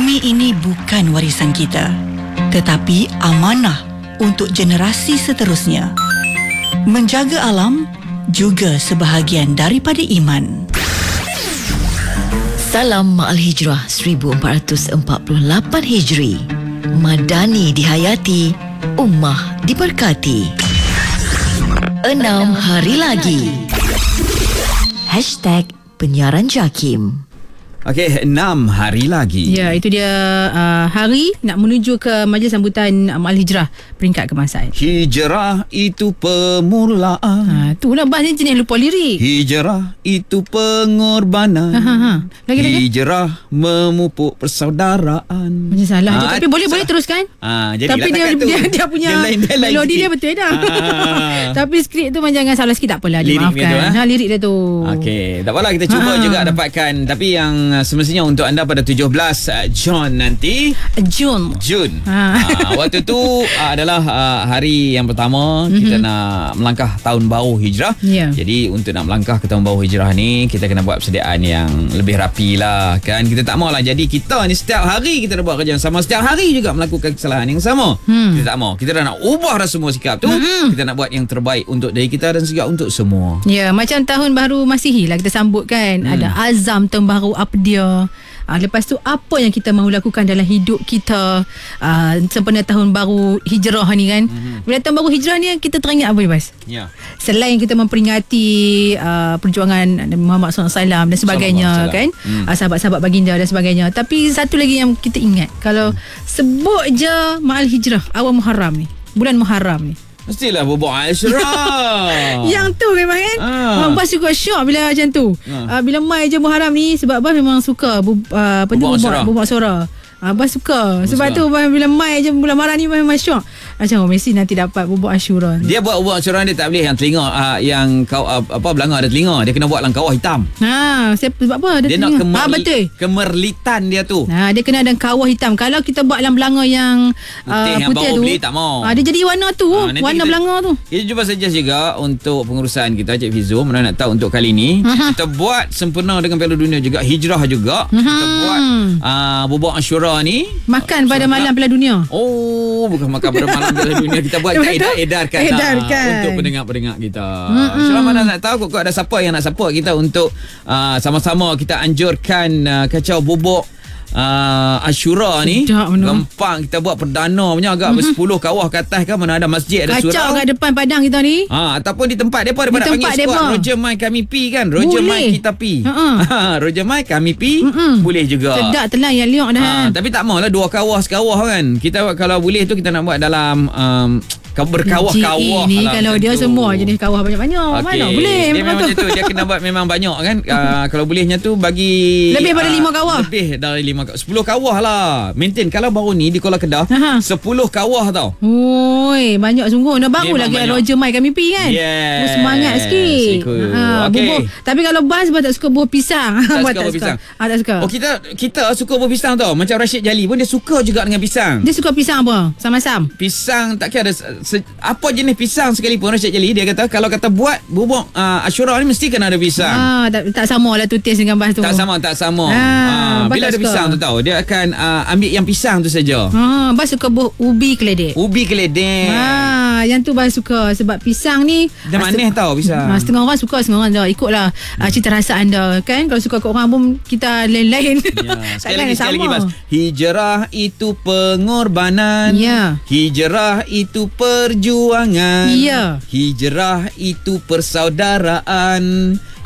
Bumi ini bukan warisan kita, tetapi amanah untuk generasi seterusnya. Menjaga alam juga sebahagian daripada iman. Salam Ma'al Hijrah 1448 Hijri. Madani dihayati, ummah diberkati. 6 hari lagi. #Penyiaran Jakim. Okey, 6 hari lagi. Ya, itu dia hari nak menuju ke majlis sambutan Ma'al Hijrah peringkat kebangsaan. Hijrah itu permulaan. Itulah bahasa jenis lupa lirik. Hijrah itu pengorbanan. Lagi. Hijrah memupuk persaudaraan. Macam salah je. Tapi boleh teruskan. Tapi dia punya melodi dia betul dah. Tapi skrip tu macam salah sikit, tak apalah, dimaafkan. Lirik dia tu. Okey, tak apalah, kita cuba juga dapatkan. Tapi yang semestinya untuk anda pada 17 Jun nanti. Jun. Waktu tu adalah hari yang pertama kita nak melangkah tahun baru hijrah. Jadi untuk nak melangkah ke tahun baru hijrah ni, kita kena buat persediaan yang lebih rapi lah kan. Kita tak maulah jadi kita ni setiap hari kita dah buat kerja yang sama, setiap hari juga melakukan kesalahan yang sama. Kita tak mau. Kita dah nak ubah dah semua sikap tu. Kita nak buat yang terbaik untuk diri kita dan juga untuk semua. Ya, macam tahun baru Masihi lah kita sambut kan. Ada azam tahun baru apa dia. Lepas tu apa yang kita mahu lakukan dalam hidup kita sempena tahun baru hijrah ni kan. Bila tahun baru hijrah ni kita teringat apa Bas? Ya. Selain kita memperingati perjuangan Muhammad SAW dan sebagainya kan, sahabat-sahabat baginda dan sebagainya, tapi satu lagi yang kita ingat, kalau sebut je Ma'al Hijrah awal Muharram ni, bulan Muharram ni, mestilah bubuk Ashraf. Yang tu memang kan. Abang suka syok bila macam tu. Bila mai je Muharram ni, sebab Abang memang suka bubuk suara. Abang suka. Sebab tu bila mai je bulan Muharram ni memang syok. Macam mesti nanti dapat bubuk Ashura. Dia buat bubuk Ashura dia tak boleh yang telinga yang belanga ada telinga. Dia kena buat dalam kawah hitam. Sebab apa? Dia nak betul. Kemerlitan dia tu. Dia kena ada kawah hitam. Kalau kita buat dalam belanga yang putih tu, beli tak mau. Dia jadi warna tu, warna belanga tu. Kita cuba suggest juga untuk pengurusan kita, Cik Fizu, mana nak tahu untuk kali ni kita buat sempena dengan Piala Dunia juga, hijrah juga. Kita buat bubuk Ashura ni makan pada malam Piala Dunia. Bukan makan pada malam Piala Dunia. Kita buat edarkan untuk pendengar-pendengar kita. Insya-Allah mana nak tahu kok ada siapa yang nak support kita untuk sama-sama kita anjurkan kacau bubuk Ashura ni. Gampang kita buat perdana punya agak 10 kawah ke atas kan, mana ada masjid, ada surau. Kacau kat depan padang kita ni. Ataupun di tempat depa panggil squad Roger Mai kami pi kan. Roger Mai kita pi. Roger Mai kami pi boleh juga. Sedap telah yang liok dah. Tapi tak maulah 2 kawah sekawah kan. Kita kalau boleh tu kita nak buat dalam berkawah-kawah ni kalau dia semua jenis kawah banyak-banyak. Mana boleh dia memang macam tu. Dia kena buat memang banyak kan. Kalau bolehnya tu bagi lebih pada 5 kawah. Lebih dari 5 10 kawah lah. Maintain. Kalau baru ni di Kuala Kedah 10 kawah tau. Banyak sungguh. Dah baru lagi Roger Mai kami pi kan. Semangat sikit. Bubuh. Tapi kalau Bas tak suka buah pisang. Tak suka buah pisang. Tak suka. Kita suka buah pisang tau. Macam Rashid Jali pun dia suka juga dengan pisang. Dia suka pisang apa? Sama-sama. Pisang tak kira ada apa jenis pisang sekalipun. Rashid Jali dia kata kalau kata buat bubuk Ashura ni mesti kena ada pisang. Tak sama lah tu taste dengan Bas tu. Tak sama. Bila ada pisang tu tahu dia akan ambil yang pisang tu saja. Bas suka buah ubi keledek. Yang tu Bas suka sebab pisang ni dia manis tau pisang. Setengah orang suka, setengah orang tak. Ikutlah cita rasa anda kan. Kalau suka kat orang pun kita lain-lain. Sekali lagi Bas. Hijrah itu pengorbanan. Hijrah itu perjuangan. Hijrah itu persaudaraan.